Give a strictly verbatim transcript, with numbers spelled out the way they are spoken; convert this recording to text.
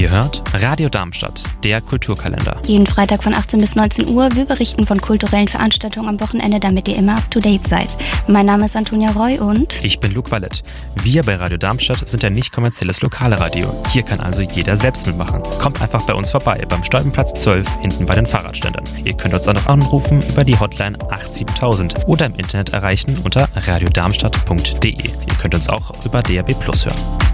Ihr hört Radio Darmstadt, der Kulturkalender. Jeden Freitag von achtzehn bis neunzehn Uhr. Wir berichten von kulturellen Veranstaltungen am Wochenende, damit ihr immer up to date seid. Mein Name ist Antonia Roy und ich bin Luke Wallet. Wir bei Radio Darmstadt sind ein nicht kommerzielles lokale Radio. Hier kann also jeder selbst mitmachen. Kommt einfach bei uns vorbei, beim Stolpenplatz zwölf, hinten bei den Fahrradständern. Ihr könnt uns auch noch anrufen über die Hotline acht siebentausend oder im Internet erreichen unter radiodarmstadt punkt de. Ihr könnt uns auch über D A B Plus hören.